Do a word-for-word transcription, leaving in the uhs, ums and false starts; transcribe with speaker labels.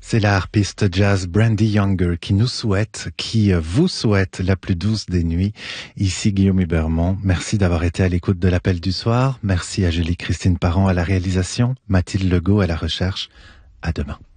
Speaker 1: C'est la harpiste jazz Brandy Younger qui nous souhaite, qui vous souhaite la plus douce des nuits. Ici Guillaume Hubermont. Merci d'avoir été à l'écoute de l'appel du soir. Merci à Julie-Christine Parent à la réalisation, Mathilde Legault à la recherche. À demain.